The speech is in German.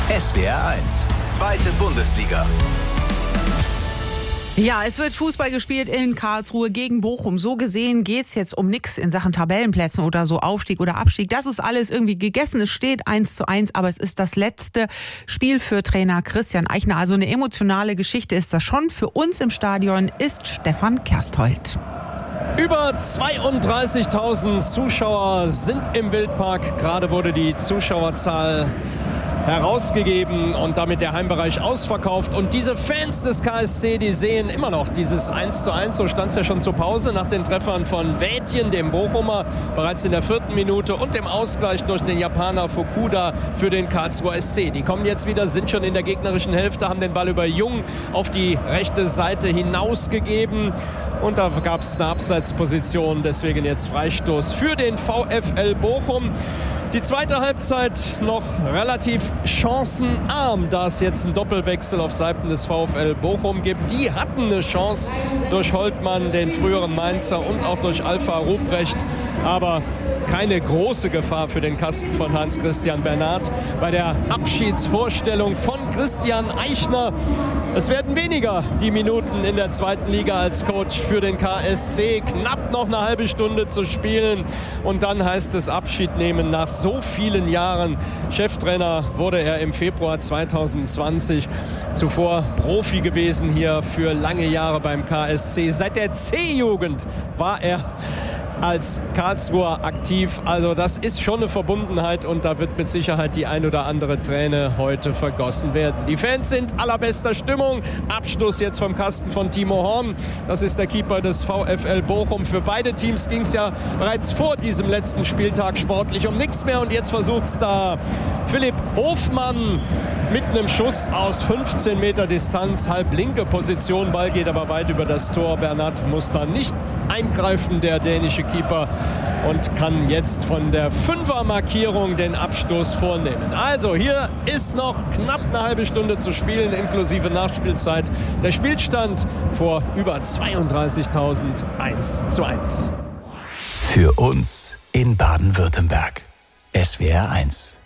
SWR 1, zweite Bundesliga. Ja, es wird Fußball gespielt in Karlsruhe gegen Bochum. So gesehen geht's jetzt um nichts in Sachen Tabellenplätzen oder so Aufstieg oder Abstieg. Das ist alles irgendwie gegessen. Es steht 1:1, aber es ist das letzte Spiel für Trainer Christian Eichner. Also eine emotionale Geschichte ist das schon. Für uns im Stadion ist Stefan Kersthold. Über 32.000 Zuschauer sind im Wildpark. Gerade wurde die Zuschauerzahl herausgegeben und damit der Heimbereich ausverkauft. Und diese Fans des KSC, die sehen immer noch dieses 1:1. So stand es ja schon zur Pause nach den Treffern von Wädjen, dem Bochumer, bereits in der 4. Minute und dem Ausgleich durch den Japaner Fukuda für den Karlsruher SC. Die kommen jetzt wieder, sind schon in der gegnerischen Hälfte, haben den Ball über Jung auf die rechte Seite hinausgegeben. Und da gab es eine Abseitsposition, deswegen jetzt Freistoß für den VfL Bochum. Die zweite Halbzeit noch relativ chancenarm, da es jetzt einen Doppelwechsel auf Seiten des VfL Bochum gibt. Die hatten eine Chance durch Holtmann, den früheren Mainzer, und auch durch Alpha Ruprecht. Aber keine große Gefahr für den Kasten von Hans-Christian Bernhard. Bei der Abschiedsvorstellung von Christian Eichner. Es werden weniger die Minuten in der zweiten Liga als Coach für den KSC. Knapp noch eine halbe Stunde zu spielen. Und dann heißt es Abschied nehmen nach so vielen Jahren. Cheftrainer wurde er im Februar 2020. Zuvor Profi gewesen hier für lange Jahre beim KSC. Seit der C-Jugend war er als Karlsruher aktiv. Also das ist schon eine Verbundenheit und da wird mit Sicherheit die ein oder andere Träne heute vergossen werden. Die Fans sind allerbester Stimmung. Abschluss jetzt vom Kasten von Timo Horn. Das ist der Keeper des VfL Bochum. Für beide Teams ging es ja bereits vor diesem letzten Spieltag sportlich um nichts mehr. Und jetzt versucht es da Philipp Hofmann mit einem Schuss aus 15 Meter Distanz. Halblinke Position. Ball geht aber weit über das Tor. Bernhard muss da nicht eingreifen, der dänische Keeper, und kann jetzt von der 5er-Markierung den Abstoß vornehmen. Also hier ist noch knapp eine halbe Stunde zu spielen, inklusive Nachspielzeit. Der Spielstand vor über 32.000 1:1. Für uns in Baden-Württemberg. SWR 1.